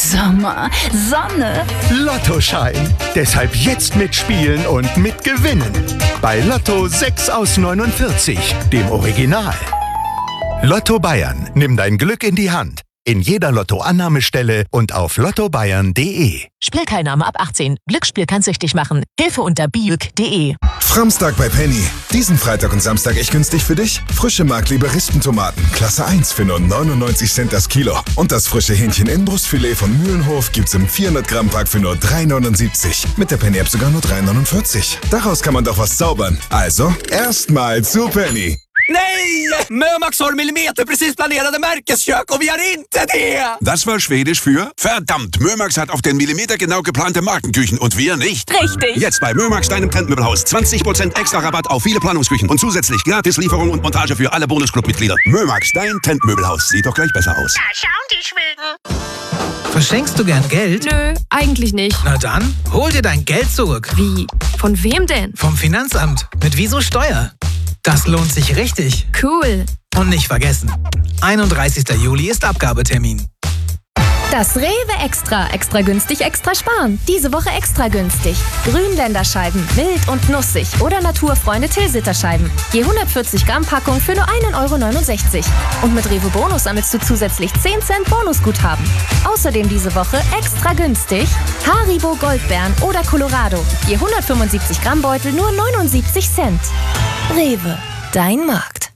Sommer, Sonne. Lottoschein. Deshalb jetzt mitspielen und mitgewinnen. Bei Lotto 6 aus 49, dem Original. Lotto Bayern, nimm dein Glück in die Hand. In jeder Lotto-Annahmestelle und auf lottobayern.de. Spielteilnahme ab 18. Glücksspiel kann süchtig machen. Hilfe unter biüg.de. Framstag bei Penny. Diesen Freitag und Samstag echt günstig für dich? Frische Mark-Liberistentomaten, Klasse 1 für nur 99 Cent das Kilo. Und das frische Hähnchen-Innenbrustfilet von Mühlenhof gibt's im 400-Gramm-Pack für nur 3,79. Mit der Penny-App sogar nur 3,49. Daraus kann man doch was zaubern. Also, erstmal zu Penny. Nej! Mömax har millimeterprecis planerade märkeskök och vi har inte det! Das war Schwedisch für verdammt, Mömax hat auf den Millimeter genau geplante Markenküchen und wir nicht. Richtig. Jetzt bei Mömax, deinem Trendmöbelhaus. 20% extra Rabatt auf viele Planungsküchen und zusätzlich gratis Lieferung und Montage für alle Bonusclub-Mitglieder. Mömax, dein Trendmöbelhaus. Sieht doch gleich besser aus. Da schauen die Schweden. Verschenkst du gern Geld? Nö, eigentlich nicht. Na dann, hol dir dein Geld zurück. Wie? Von wem denn? Vom Finanzamt. Mit Wieso Steuer. Das lohnt sich richtig. Cool. Und nicht vergessen, 31. Juli ist Abgabetermin. Das Rewe Extra. Extra günstig, extra sparen. Diese Woche extra günstig. Grünländerscheiben, mild und nussig oder Naturfreunde Tilsiterscheiben. Je 140 Gramm Packung für nur 1,69 €. Und mit Rewe Bonus sammelst du zusätzlich 10 Cent Bonusguthaben. Außerdem diese Woche extra günstig Haribo Goldbeeren oder Colorado. Je 175 Gramm Beutel nur 79 Cent. Rewe, dein Markt.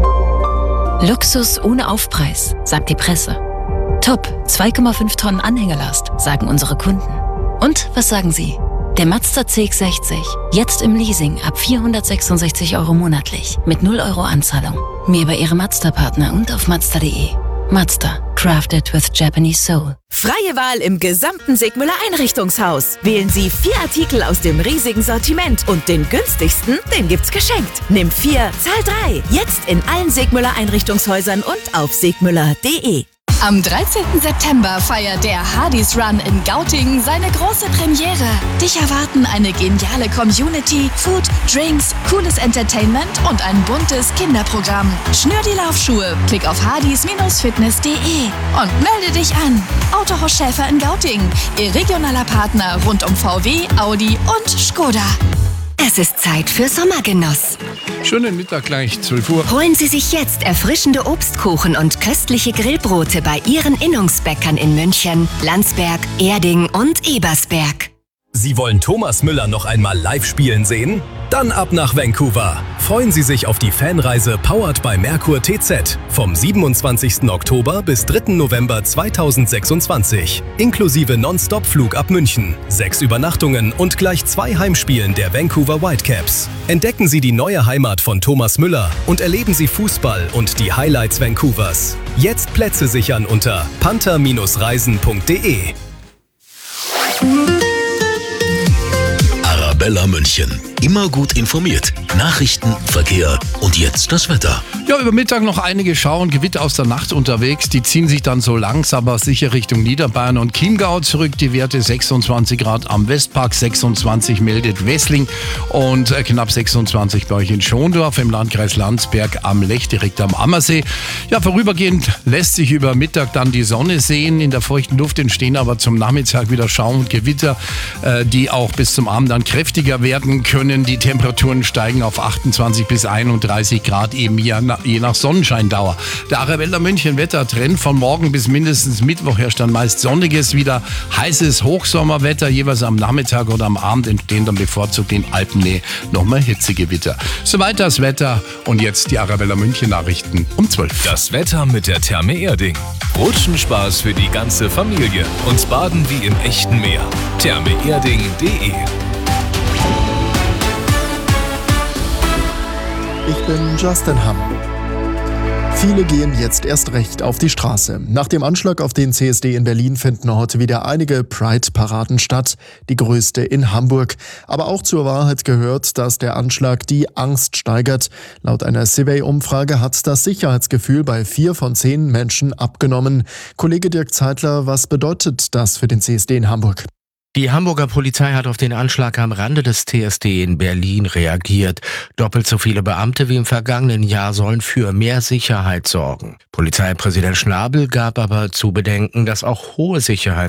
Luxus ohne Aufpreis, sagt die Presse. Top, 2,5 Tonnen Anhängerlast, sagen unsere Kunden. Und was sagen Sie? Der Mazda CX-60, jetzt im Leasing ab 466 € monatlich, mit 0 € Anzahlung. Mehr bei Ihrem Mazda-Partner und auf Mazda.de. Mazda, crafted with Japanese soul. Freie Wahl im gesamten Segmüller Einrichtungshaus. Wählen Sie 4 Artikel aus dem riesigen Sortiment und den günstigsten, den gibt's geschenkt. Nimm 4, zahl 3. Jetzt in allen Segmüller Einrichtungshäusern und auf segmüller.de. Am 13. September feiert der Hardys Run in Gauting seine große Premiere. Dich erwarten eine geniale Community, Food, Drinks, cooles Entertainment und ein buntes Kinderprogramm. Schnür die Laufschuhe, klick auf hardys-fitness.de und melde dich an. Autohaus Schäfer in Gauting, Ihr regionaler Partner rund um VW, Audi und Skoda. Es ist Zeit für Sommergenuss. Schönen Mittag gleich, 12 Uhr. Holen Sie sich jetzt erfrischende Obstkuchen und köstliche Grillbrote bei Ihren Innungsbäckern in München, Landsberg, Erding und Ebersberg. Sie wollen Thomas Müller noch einmal live spielen sehen? Dann ab nach Vancouver. Freuen Sie sich auf die Fanreise Powered by Merkur TZ vom 27. Oktober bis 3. November 2026. Inklusive Non-Stop-Flug ab München, 6 Übernachtungen und gleich 2 Heimspielen der Vancouver Whitecaps. Entdecken Sie die neue Heimat von Thomas Müller und erleben Sie Fußball und die Highlights Vancouvers. Jetzt Plätze sichern unter panther-reisen.de. Arabella München. Immer gut informiert. Nachrichten, Verkehr und jetzt das Wetter. Ja, über Mittag noch einige Schauer und Gewitter aus der Nacht unterwegs. Die ziehen sich dann so langsam aber sicher Richtung Niederbayern und Chiemgau zurück. Die Werte 26 Grad am Westpark, 26 meldet Wessling und knapp 26 bei euch in Schondorf im Landkreis Landsberg am Lech, direkt am Ammersee. Ja, vorübergehend lässt sich über Mittag dann die Sonne sehen. In der feuchten Luft entstehen aber zum Nachmittag wieder Schauer und Gewitter, die auch bis zum Abend dann kräftiger werden können. Die Temperaturen steigen auf 28 bis 31 Grad eben je nach Sonnenscheindauer. Der Arabella München Wettertrend von morgen bis mindestens Mittwoch herrscht dann meist sonniges, wieder heißes Hochsommerwetter. Jeweils am Nachmittag oder am Abend entstehen dann bevorzugt in Alpennähe nochmal Hitzegewitter. Soweit das Wetter und jetzt die Arabella München Nachrichten um 12. Das Wetter mit der Therme Erding. Rutschenspaß für die ganze Familie und Baden wie im echten Meer. thermeerding.de. Ich bin Justin Hamm. Viele gehen jetzt erst recht auf die Straße. Nach dem Anschlag auf den CSD in Berlin finden heute wieder einige Pride-Paraden statt, die größte in Hamburg. Aber auch zur Wahrheit gehört, dass der Anschlag die Angst steigert. Laut einer Survey-Umfrage hat das Sicherheitsgefühl bei 4 von 10 Menschen abgenommen. Kollege Dirk Zeitler, was bedeutet das für den CSD in Hamburg? Die Hamburger Polizei hat auf den Anschlag am Rande des TSD in Berlin reagiert. Doppelt so viele Beamte wie im vergangenen Jahr sollen für mehr Sicherheit sorgen. Polizeipräsident Schnabel gab aber zu bedenken, dass auch hohe Sicherheit